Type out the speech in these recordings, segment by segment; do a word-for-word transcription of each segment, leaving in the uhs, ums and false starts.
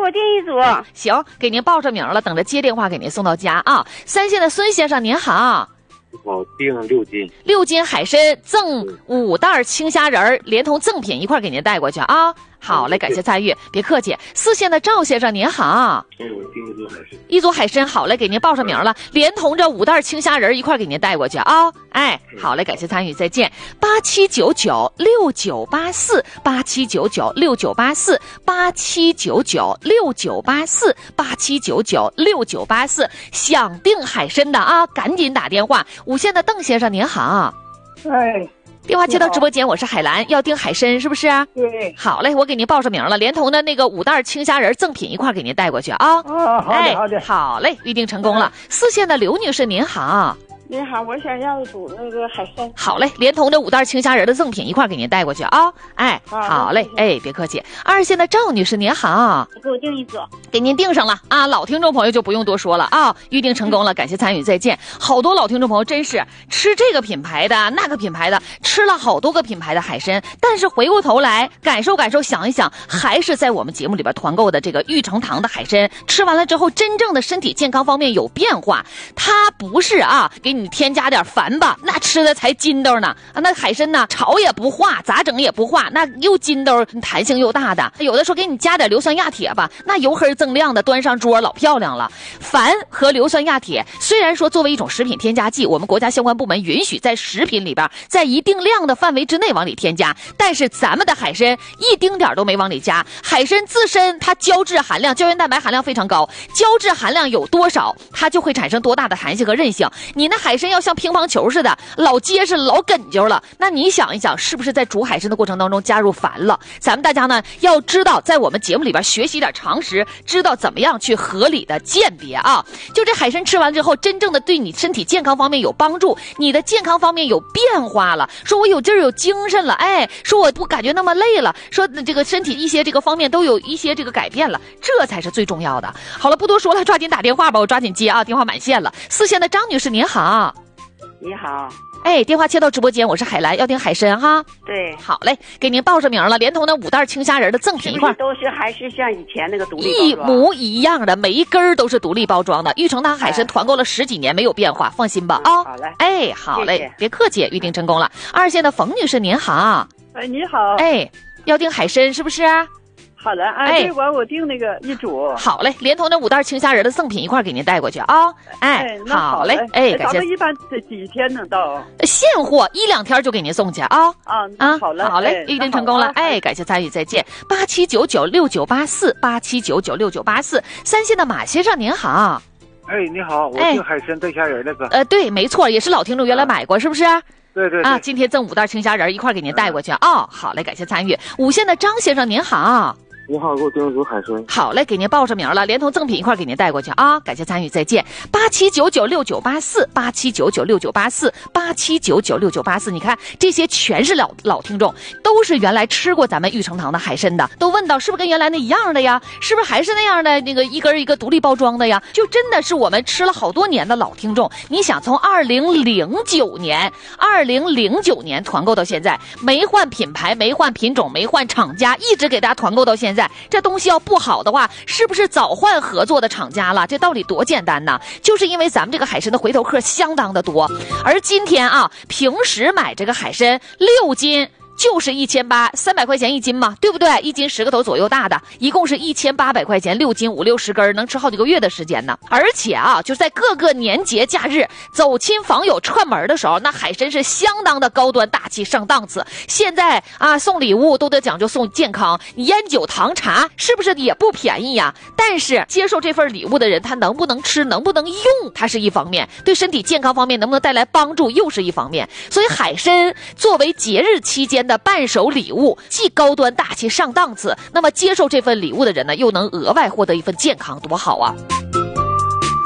我订一组。 行，给您报上名了，等着接电话给您送到家啊。三线的孙先生您好， 我订六斤， 六斤海参赠五袋青虾仁儿，连同赠品一块给您带过去啊。好嘞，感谢参与，别客气。四线的赵先生您好， 哎，我订一组海参， 一组海参，好嘞，给您报上名了，连同这五袋青虾仁一块给您带过去啊。哎，好嘞，感谢参与，再见。八七九九六九八四，八七九九六九八四，八七九九六九八四，八七九九六九八四，想订海参的啊，赶紧打电话。五线的邓先生您好， 哎， 电话接到直播间，我是海兰，要订海参是不是？ 对， 好嘞，我给您报上名了，连同的那个五袋青虾仁赠品一块给您带过去啊。 啊，好的好的， 哎，好嘞，预定成功了。四线的刘女士您好， 您好，我想要一组那个海参。 好嘞，连同这五袋青虾仁的赠品一块给您带过去啊。哎， 好好嘞， 谢谢哎，别客气。二线的赵女士您好， 给我订一组。 给您订上了啊，老听众朋友就不用多说了啊，预定成功了，感谢参与，再见。好多老听众朋友真是吃这个品牌的那个品牌的，吃了好多个品牌的海参，但是回过头来感受感受，想一想，还是在我们节目里边团购的这个玉成堂的海参，吃完了之后，真正的身体健康方面有变化。它不是啊，给你添加点矾吧，那吃的才筋道呢。啊，那海参呢，炒也不化，咋整也不化，那又筋道，弹性又大的。有的时候给你加点硫酸亚铁吧，那油黑锃亮的，端上桌老漂亮了。矾和硫酸亚铁虽然说作为一种食品添加剂，我们国家相关部门允许在食品里边在一定量的范围之内往里添加，但是咱们的海参一丁点都没往里加。海参自身它胶质含量、胶原蛋白含量非常高，胶质含量有多少，它就会产生多大的弹性和韧性。你那海参要像乒乓球似的，老结实老梗究了，那你想一想，是不是在煮海参的过程当中加入矾了？咱们大家呢要知道，在我们节目里边学习点常识，知道怎么样去合理的鉴别啊。就这海参吃完之后，真正的对你身体健康方面有帮助，你的健康方面有变化了，说我有劲儿有精神了，哎，说我不感觉那么累了，说这个身体一些这个方面都有一些这个改变了，这才是最重要的。好了，不多说了，抓紧打电话吧，我抓紧接啊，电话满线了。四线的张女士您好， 你好， 哎，电话切到直播间，我是海兰，要订海参哈。 对， 好嘞，给您报上名了，连同那五袋青虾仁的赠品一块， 都是还是像以前那个独立一模一样的，每一根儿都是独立包装的。玉成堂海参团购了十几年没有变化，放心吧啊。 好嘞， 哎，好嘞， 谢谢别客气，预定成功了。二线的冯女士您好， 哎，你好， 哎，要订海参是不是？ 好的，啊， 哎这完我订那个一组。 好嘞，连同那五袋青虾仁的赠品一块给您带过去啊。哎哎，，那好嘞，哎，感谢咱们。一般这几天能到？ 现货一两天就给您送去啊。 啊啊， 好了， 好嘞， 哎预定成功了， 那好啊哎，感谢参与，再见。八七九九六九八四，八七九九六九八四，三线的马先生您好， 哎，你好，我哎订海参带虾仁那个， 呃，对，没错，也是老听众，原来买过是不是？ 对对对， 啊，今天赠五袋青虾仁一块给您带过去哦。好嘞，感谢参与。五线的张先生您好。 你好，给我订一组海参。 好嘞，给您报上名了，连同赠品一块给您带过去啊！感谢参与，再见。八七九九六九八四，八七九九六九八四，八七九九六九八四，你看这些全是老老听众，都是原来吃过咱们玉成堂的海参的，都问到是不是跟原来那一样的呀？是不是还是那样的那个一根一个独立包装的呀？就真的是我们吃了好多年的老听众。你想从二零零九年，二零零九年团购到现在，没换品牌，没换品种，没换厂家，一直给大家团购到现在。这东西要不好的话，是不是早换合作的厂家了？这道理多简单呢，就是因为咱们这个海参的回头客相当的多，而今天啊，平时买这个海参六斤就是一千八，三百块钱一斤嘛，对不对？一斤十个头左右大的，一共是一千八百块钱，六斤五六十根，能吃好几个月的时间呢。而且啊，就在各个年节假日走亲访友串门的时候，那海参是相当的高端大气上档次。现在啊，送礼物都得讲究送健康，你烟酒糖茶是不是也不便宜呀？但是接受这份礼物的人，他能不能吃，能不能用，它是一方面；对身体健康方面能不能带来帮助，又是一方面。所以海参作为节日期间的伴手礼物，既高端大气上档次，那么接受这份礼物的人呢，又能额外获得一份健康，多好啊！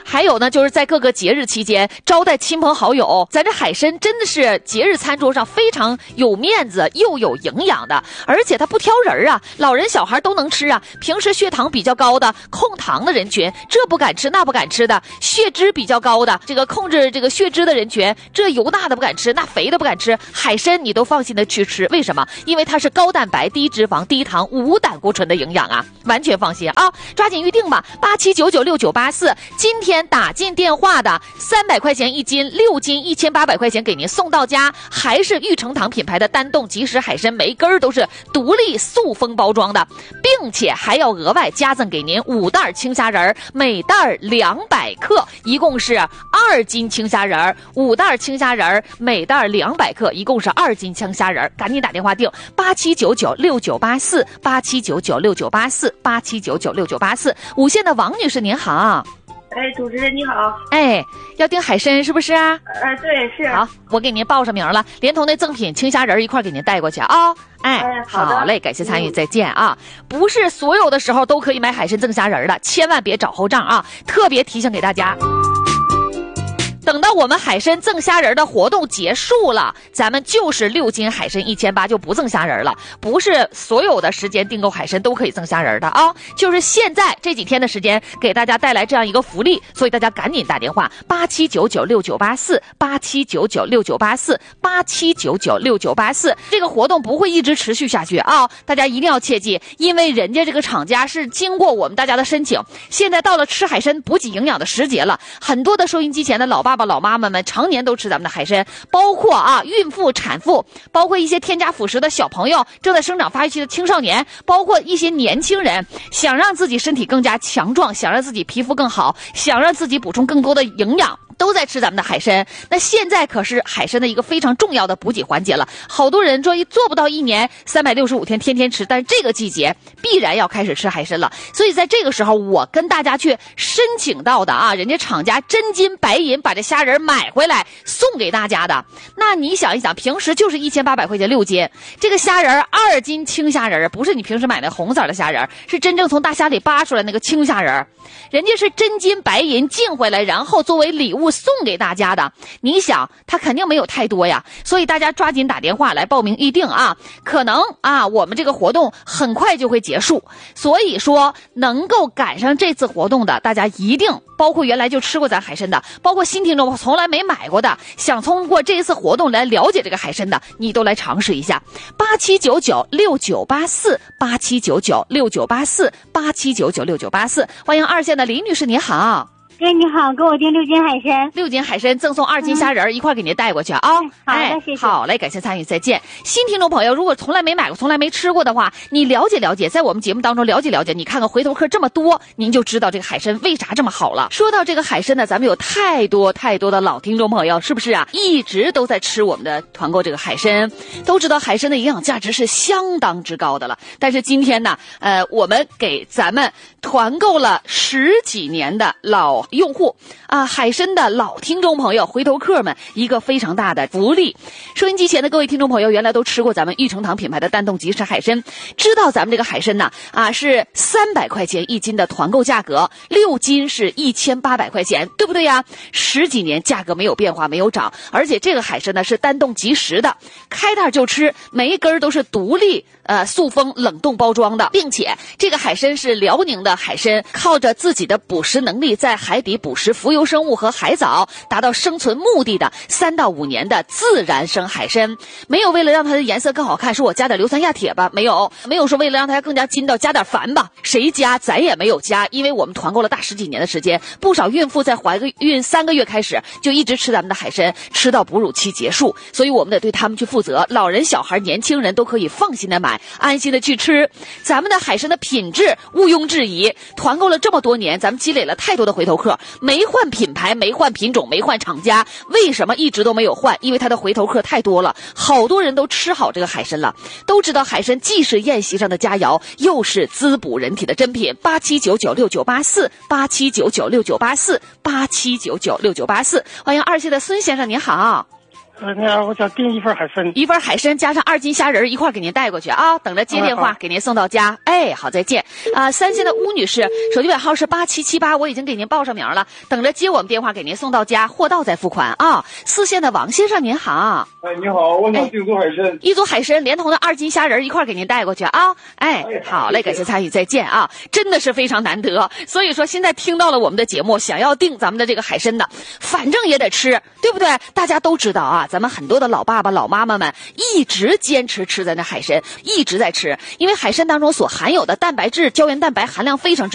还有呢，就是在各个节日期间招待亲朋好友，咱这海参真的是节日餐桌上非常有面子又有营养的，而且它不挑人啊，老人小孩都能吃啊。平时血糖比较高的控糖的人群，这不敢吃那不敢吃的；血脂比较高的这个控制这个血脂的人群，这油大的不敢吃，那肥的不敢吃。海参你都放心的去吃，为什么？因为它是高蛋白、低脂肪、低糖、无胆固醇的营养啊，完全放心啊！抓紧预定吧，八七九九六九八四，今天打进电话的三百块钱一斤，六斤一千八百块钱给您送到家，还是玉成堂品牌的单冻即食海参，每根都是独立塑封包装的，并且还要额外加赠给您五袋青虾仁，每袋两百克，一共是二斤青虾仁，五袋青虾仁，每袋两百克，一共是二斤青虾仁。赶紧打电话订八七九九六九八四，八七九九六九八四，八七九九六九八四。无线的王女士您好。 哎，主持人你好。 哎，要订海参是不是啊？ 呃，对，是。 好，我给您报上名了，连同那赠品青虾仁一块给您带过去啊。哎， 哎好的好嘞，感谢参与，再见啊！不是所有的时候都可以买海参赠虾仁的，千万别找后账啊！特别提醒给大家。等到我们海参赠虾仁的活动结束了，咱们就是六斤海参一千八，就不赠虾仁了。不是所有的时间订购海参都可以赠虾仁的啊，就是现在这几天的时间给大家带来这样一个福利，所以大家赶紧打电话八七九九六九八四，八七九九六九八四，八七九九六九八四。这个活动不会一直持续下去啊，大家一定要切记，因为人家这个厂家是经过我们大家的申请，现在到了吃海参补给营养的时节了，很多的收音机前的老爸爸老妈妈们常年都吃咱们的海参，包括啊孕妇、产妇，包括一些添加辅食的小朋友，正在生长发育期的青少年，包括一些年轻人，想让自己身体更加强壮，想让自己皮肤更好，想让自己补充更多的营养，都在吃咱们的海参。那现在可是海参的一个非常重要的补给环节了，好多人说做不到一年三百六十五天天天吃，但是这个季节必然要开始吃海参了。所以在这个时候，我跟大家去申请到的啊，人家厂家真金白银把这虾仁买回来送给大家的。那你想一想，平时就是一千八百块钱六斤，这个虾仁二斤青虾仁，不是你平时买的红色的虾仁，是真正从大虾里扒出来那个青虾仁，人家是真金白银进回来，然后作为礼物送给大家的。你想他肯定没有太多呀，所以大家抓紧打电话来报名预定啊，可能啊我们这个活动很快就会结束，所以说能够赶上这次活动的，大家一定包括原来就吃过咱海参的，包括新听众从来没买过的，想通过这一次活动来了解这个海参的，你都来尝试一下。八七九九六九八四，八七九九六九八四，八七九九六九八四。欢迎二线的李女士，你好。 哎，你好，给我订六斤海参， 六斤海参赠送二斤虾仁、嗯、一块给您带过去啊。 好的， 哎， 谢谢。 好嘞，感谢参与，再见。新听众朋友，如果从来没买过、从来没吃过的话，你了解了解，在我们节目当中了解了解，你看看回头客这么多，您就知道这个海参为啥这么好了。说到这个海参呢，咱们有太多太多的老听众朋友，是不是啊？一直都在吃我们的团购这个海参，都知道海参的营养价值是相当之高的了。但是今天呢，呃，我们给咱们团购了十几年的老用户。啊，海参的老听众朋友、回头客们一个非常大的福利。收音机前的各位听众朋友，原来都吃过咱们玉成堂品牌的单冻即食海参，知道咱们这个海参呢啊是三百块钱一斤的团购价格，六斤是一千八百块钱，对不对呀？十几年价格没有变化，没有涨，而且这个海参呢是单冻即食的，开袋就吃，每一根都是独立呃塑封冷冻包装的，并且这个海参是辽宁的海参，靠着自己的捕食能力，在海底捕食浮游生物和海藻，达到生存目的的三到五年的自然生海参。没有为了让它的颜色更好看，说我加点硫酸亚铁吧，没有，没有说为了让它更加筋道加点矾吧，谁加咱也没有加，因为我们团购了大十几年的时间，不少孕妇在怀孕三个月开始就一直吃咱们的海参，吃到哺乳期结束，所以我们得对他们去负责，老人、小孩、年轻人都可以放心的买，安心的去吃。咱们的海参的品质毋庸置疑，团购了这么多年，咱们积累了太多的回头客，没换品牌，没换品种，没换厂家，为什么一直都没有换？因为它的回头客太多了，好多人都吃好这个海参了，都知道海参既是宴席上的佳肴，又是滋补人体的珍品。八七九九六九八四，八七九九六九八四，八七九九六九八四。欢迎二线的孙先生，您好。 呃，那我想订一份海参， 一份海参加上二斤虾仁一块给您带过去啊，等着接电话给您送到家。哎，好，再见啊！三线的邬女士，手机尾号是八七七八，我已经给您报上名了，等着接我们电话给您送到家，货到再付款啊。四线的王先生您好， 哎，你好，我想订做海参， 哎、一组海参连同的二斤虾仁一块给您带过去啊。哎，好嘞，感谢参与，再见啊！真的是非常难得，所以说现在听到了我们的节目，想要订咱们的这个海参的，反正也得吃，对不对？大家都知道啊，咱们很多的老爸爸老妈妈们一直坚持吃咱的海参，一直在吃，因为海参当中所含有的蛋白质胶原蛋白含量非常之